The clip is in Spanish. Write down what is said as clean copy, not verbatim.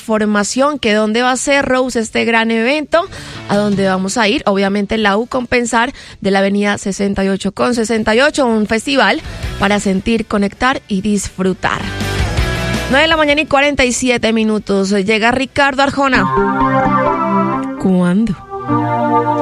información que dónde va a ser, Rose, este gran evento, a dónde vamos a ir. Obviamente la U Compensar de la avenida 68 con 68, un festival para sentir, conectar y disfrutar. 9:47 a.m. Llega Ricardo Arjona. ¿Cuándo?